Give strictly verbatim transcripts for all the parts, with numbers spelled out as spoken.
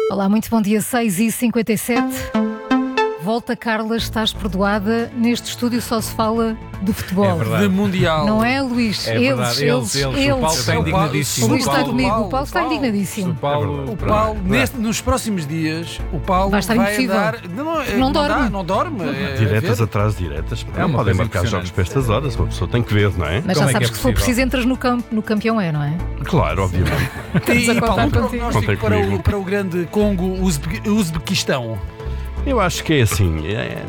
Olá, muito bom dia, seis e cinquenta e sete. Volta, Carla, estás perdoada. Neste estúdio só se fala de futebol. É verdade. De mundial. Não é, Luís? É eles, verdade. eles, eles, eles. eles. O Paulo está indignadíssimo. O Luís está comigo, Paulo, o Paulo está Paulo. indignadíssimo. O Paulo, O Paulo, neste, nos próximos dias, o Paulo vai estar vai impossível. andar. Não, não, Não não dorme. Dá, não dorme. É, Diretas é atrás de diretas. É Não uma podem coisa marcar jogos para impressionante. estas horas. Uma pessoa tem que ver, não é? Mas Como já é sabes que é que se for possível? preciso entras no, campo, no campeão é, não é? Claro, obviamente. E, a e contar Paulo, um contigo. prognóstico Contei para o, comigo. para o grande Congo Uzbe- Uzbequistão. Eu acho que é assim. É,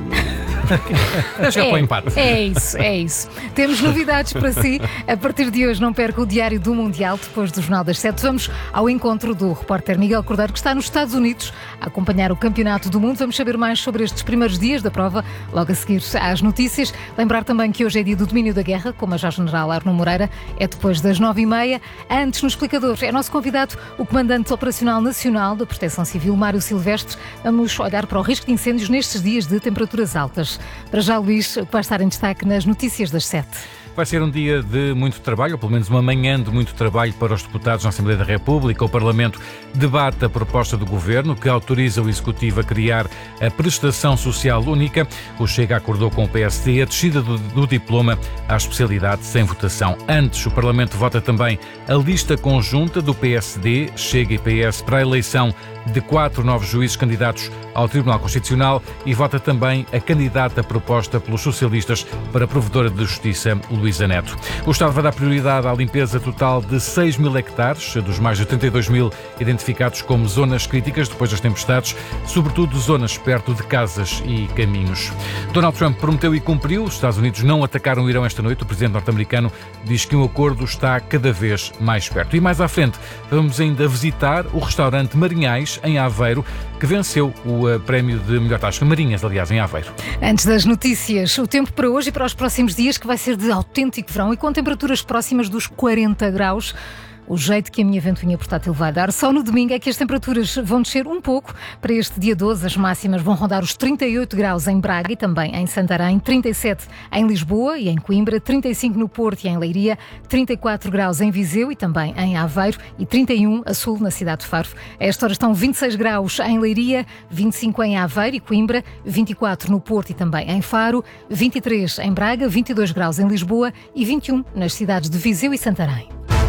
Acho que é para o empate. É isso, é isso. Temos novidades para si. A partir de hoje não perca o Diário do Mundial, depois do Jornal das Sete. Vamos ao encontro do repórter Miguel Cordeiro, que está nos Estados Unidos a acompanhar o Campeonato do Mundo. Vamos saber mais sobre estes primeiros dias da prova, logo a seguir às notícias. Lembrar também que hoje é dia do domínio da guerra, com o Major-General Arno Moreira, é depois das nove e meia. Antes, no explicador, é nosso convidado o Comandante Operacional Nacional da Proteção Civil, Mário Silvestre. Vamos olhar para o risco de incêndios nestes dias de temperaturas altas. Para já, Luís, o que vai estar em destaque nas notícias das sete. Vai ser um dia de muito trabalho, ou pelo menos uma manhã de muito trabalho para os deputados na Assembleia da República. O Parlamento debate a proposta do Governo que autoriza o Executivo a criar a prestação social única. O Chega acordou com o P S D a descida do, do diploma à especialidade sem votação. Antes, o Parlamento vota também a lista conjunta do P S D, Chega e P S para a eleição de quatro novos juízes candidatos ao Tribunal Constitucional e vota também a candidata proposta pelos socialistas para a Provedora de Justiça, Luísa Neto. O Estado vai dar prioridade à limpeza total de seis mil hectares, dos mais de trinta e dois mil identificados como zonas críticas depois das tempestades, sobretudo zonas perto de casas e caminhos. Donald Trump prometeu e cumpriu. Os Estados Unidos não atacaram o Irão esta noite. O presidente norte-americano diz que um acordo está cada vez mais perto. E mais à frente, vamos ainda visitar o restaurante Marinhais, em Aveiro, que venceu o uh, prémio de melhor tasca. Marinhas, aliás, em Aveiro. Antes das notícias, o tempo para hoje e para os próximos dias, que vai ser de autêntico verão e com temperaturas próximas dos quarenta graus. O jeito que a minha ventoinha portátil vai dar. Só no domingo é que as temperaturas vão descer um pouco. Para este dia doze, as máximas vão rondar os trinta e oito graus em Braga e também em Santarém, trinta e sete em Lisboa e em Coimbra, trinta e cinco no Porto e em Leiria, trinta e quatro graus em Viseu e também em Aveiro e trinta e um a sul na cidade de Faro. A esta hora estão vinte e seis graus em Leiria, vinte e cinco em Aveiro e Coimbra, vinte e quatro no Porto e também em Faro, vinte e três em Braga, vinte e dois graus em Lisboa e vinte e um nas cidades de Viseu e Santarém.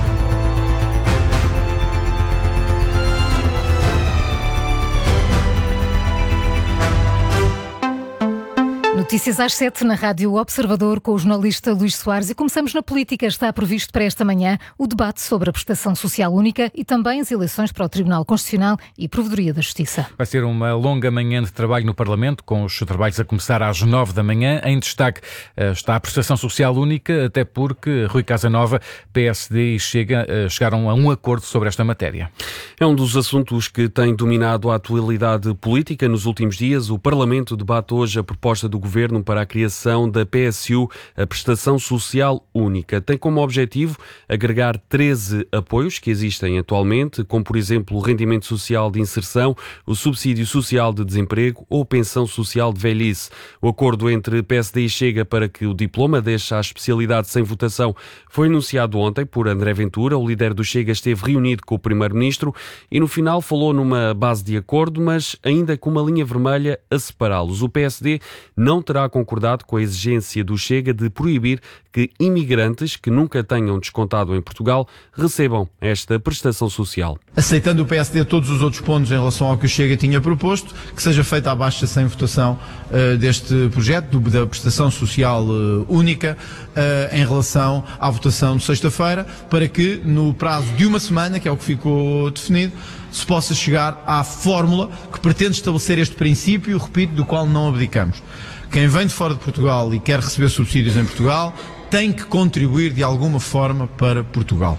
Notícias às sete na Rádio Observador com o jornalista Luís Soares e começamos na política. Está previsto para esta manhã o debate sobre a prestação social única e também as eleições para o Tribunal Constitucional e Provedoria da Justiça. Vai ser uma longa manhã de trabalho no Parlamento, com os trabalhos a começar às nove da manhã. Em destaque está a prestação social única, até porque Rui Casanova, P S D e Chega chegaram a um acordo sobre esta matéria. É um dos assuntos que tem dominado a atualidade política nos últimos dias. O Parlamento debate hoje a proposta do Governo para a criação da P S U, a Prestação Social Única. Tem como objetivo agregar treze apoios que existem atualmente, como por exemplo o rendimento social de inserção, o subsídio social de desemprego ou pensão social de velhice. O acordo entre P S D e Chega para que o diploma deixe a especialidade sem votação foi anunciado ontem por André Ventura. O líder do Chega esteve reunido com o primeiro-ministro e no final falou numa base de acordo, mas ainda com uma linha vermelha a separá-los. O P S D não terá concordado com a exigência do Chega de proibir que imigrantes que nunca tenham descontado em Portugal recebam esta prestação social. Aceitando o P S D todos os outros pontos em relação ao que o Chega tinha proposto, que seja feita a baixa sem votação uh, deste projeto, do, da prestação social uh, única, uh, em relação à votação de sexta-feira, para que no prazo de uma semana, que é o que ficou definido, se possa chegar à fórmula que pretende estabelecer este princípio, repito, do qual não abdicamos. Quem vem de fora de Portugal e quer receber subsídios em Portugal tem que contribuir de alguma forma para Portugal.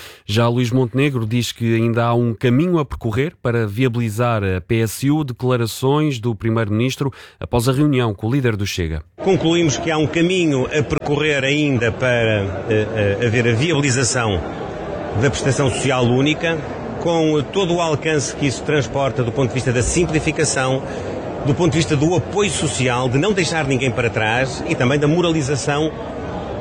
Já Luís Montenegro diz que ainda há um caminho a percorrer para viabilizar a P S U. Declarações do primeiro-ministro após a reunião com o líder do Chega. Concluímos que há um caminho a percorrer ainda para uh, uh, haver a viabilização da prestação social única, com todo o alcance que isso transporta do ponto de vista da simplificação, do ponto de vista do apoio social, de não deixar ninguém para trás e também da moralização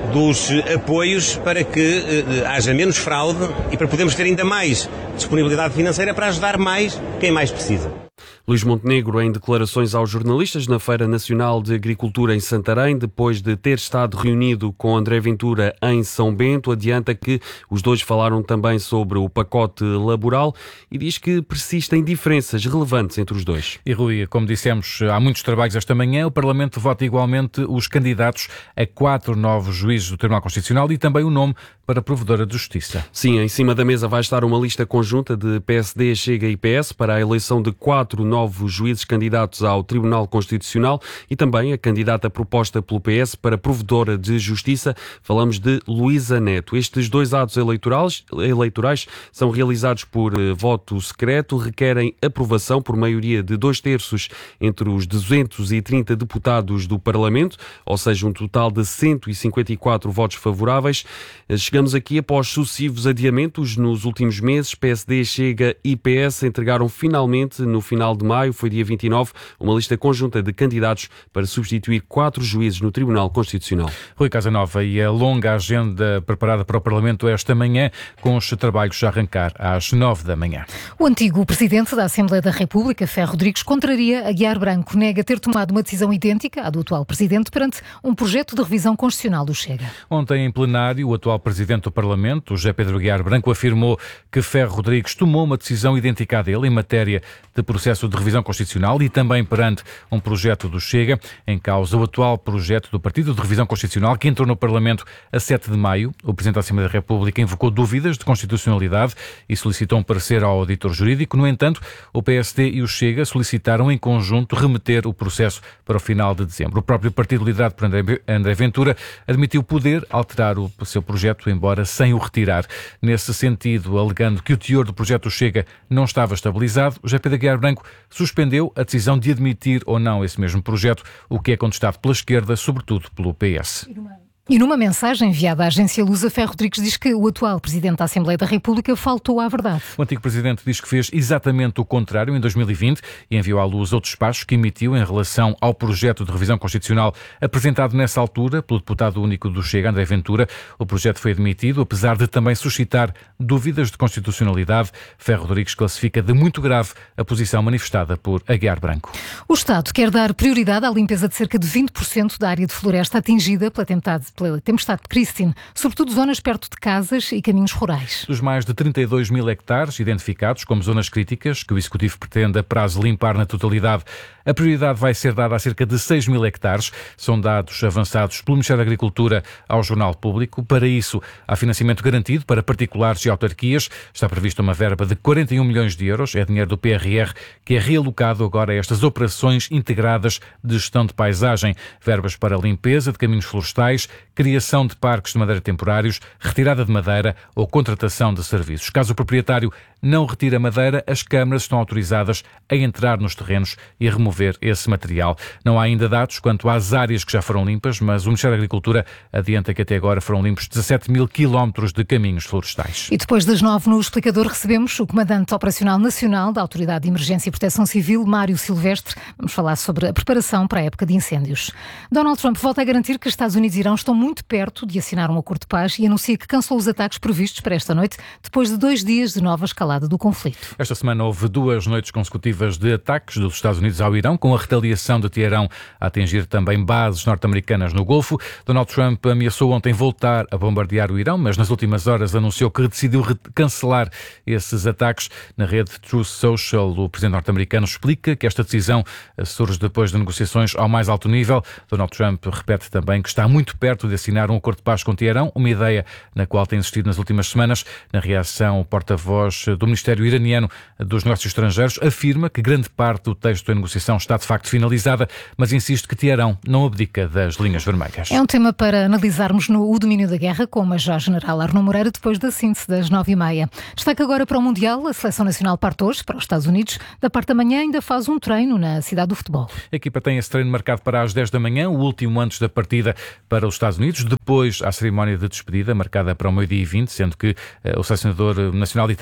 dos apoios para que uh, haja menos fraude e para podermos ter ainda mais disponibilidade financeira para ajudar mais quem mais precisa. Luís Montenegro, em declarações aos jornalistas na Feira Nacional de Agricultura em Santarém, depois de ter estado reunido com André Ventura em São Bento, adianta que os dois falaram também sobre o pacote laboral e diz que persistem diferenças relevantes entre os dois. E Rui, como dissemos, há muitos trabalhos esta manhã. O Parlamento vota igualmente os candidatos a quatro novos juízes do Tribunal Constitucional e também o nome para a Provedora de Justiça. Sim, em cima da mesa vai estar uma lista conjunta de P S D, Chega e P S para a eleição de quatro novos juízes candidatos ao Tribunal Constitucional e também a candidata proposta pelo P S para Provedora de Justiça. Falamos de Luísa Neto. Estes dois atos eleitorais, eleitorais são realizados por eh, voto secreto, requerem aprovação por maioria de dois terços entre os duzentos e trinta deputados do Parlamento, ou seja, um total de cento e cinquenta e quatro votos favoráveis. Chegamos aqui após sucessivos adiamentos nos últimos meses. P S D, Chega e P S entregaram finalmente, no final de maio, foi dia vinte e nove, uma lista conjunta de candidatos para substituir quatro juízes no Tribunal Constitucional. Rui Casanova, e a longa agenda preparada para o Parlamento esta manhã, com os trabalhos a arrancar às nove da manhã. O antigo presidente da Assembleia da República, Ferro Rodrigues, contraria Aguiar Branco, nega ter tomado uma decisão idêntica à do atual presidente perante um projeto de revisão constitucional do Chega. Ontem, em plenário, o atual presidente do Parlamento, José Pedro Aguiar Branco, afirmou que Ferro Rodrigues tomou uma decisão idêntica à dele em matéria de processo de revisão constitucional e também perante um projeto do Chega, em causa o atual projeto do Partido de Revisão Constitucional, que entrou no Parlamento a sete de maio. O Presidente da Assembleia da República invocou dúvidas de constitucionalidade e solicitou um parecer ao auditor jurídico. No entanto, o P S D e o Chega solicitaram em conjunto remeter o processo para o final de dezembro. O próprio partido, liderado por André, André Ventura, admitiu poder alterar o seu projeto, embora sem o retirar. Nesse sentido, alegando que o teor do projeto do Chega não estava estabilizado, José Pedro Aguiar Branco suspendeu a decisão de admitir ou não esse mesmo projeto, o que é contestado pela esquerda, sobretudo pelo P S. E numa mensagem enviada à agência Lusa, Ferro Rodrigues diz que o atual Presidente da Assembleia da República faltou à verdade. O antigo Presidente diz que fez exatamente o contrário em dois mil e vinte e enviou à luz outros despachos que emitiu em relação ao projeto de revisão constitucional apresentado nessa altura pelo deputado único do Chega, André Ventura. O projeto foi admitido, apesar de também suscitar dúvidas de constitucionalidade. Ferro Rodrigues classifica de muito grave a posição manifestada por Aguiar Branco. O Estado quer dar prioridade à limpeza de cerca de vinte por cento da área de floresta atingida pela tempestade pela tempestade Christine, sobretudo zonas perto de casas e caminhos rurais. Dos mais de trinta e dois mil hectares identificados como zonas críticas, que o Executivo pretende a prazo limpar na totalidade, a prioridade vai ser dada a cerca de seis mil hectares. São dados avançados pelo Ministério da Agricultura ao Jornal Público. Para isso, há financiamento garantido para particulares e autarquias. Está prevista uma verba de quarenta e um milhões de euros. É dinheiro do P R R que é realocado agora a estas operações integradas de gestão de paisagem. Verbas para limpeza de caminhos florestais, criação de parques de madeira temporários, retirada de madeira ou contratação de serviços. Caso o proprietário não retire a madeira, as câmaras estão autorizadas a entrar nos terrenos e a remover esse material. Não há ainda dados quanto às áreas que já foram limpas, mas o Ministério da Agricultura adianta que até agora foram limpos dezassete mil quilómetros de caminhos florestais. E depois das nove, no Explicador, recebemos o Comandante Operacional Nacional da Autoridade de Emergência e Proteção Civil, Mário Silvestre. Vamos falar sobre a preparação para a época de incêndios. Donald Trump volta a garantir que Estados Unidos e Irão estão muito perto de assinar um acordo de paz e anuncia que cancelou os ataques previstos para esta noite, depois de dois dias de nova escalada do conflito. Esta semana houve duas noites consecutivas de ataques dos Estados Unidos ao Irão, com a retaliação de Teherão a atingir também bases norte-americanas no Golfo. Donald Trump ameaçou ontem voltar a bombardear o Irão, mas nas últimas horas anunciou que decidiu cancelar esses ataques. Na rede Truth Social, o presidente norte-americano explica que esta decisão surge depois de negociações ao mais alto nível. Donald Trump repete também que está muito perto de assinar um acordo de paz com Teherão, uma ideia na qual tem insistido nas últimas semanas. Na reação, o porta-voz do Ministério Iraniano dos Negócios Estrangeiros afirma que grande parte do texto da negociação está de facto finalizada, mas insiste que Teherão não abdica das linhas vermelhas. É um tema para analisarmos no O Domínio da Guerra com o Major-General Arnaud Moreira, depois da síntese das nove e meia. Destaque agora para o Mundial. A Seleção Nacional parte hoje para os Estados Unidos. Da parte da manhã ainda faz um treino na cidade do futebol. A equipa tem esse treino marcado para as dez da manhã, o último antes da partida para os Estados Unidos. Depois, a cerimónia de despedida, marcada para o meio-dia e vinte, sendo que uh, o selecionador nacional e também um jogador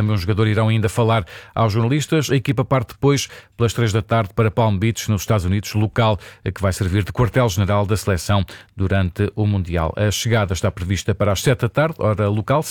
treinador irão ainda falar aos jornalistas. A equipa parte depois, pelas três da tarde, para Palm Beach, nos Estados Unidos, local que vai servir de quartel-general da seleção durante o Mundial. A chegada está prevista para as sete da tarde, hora local.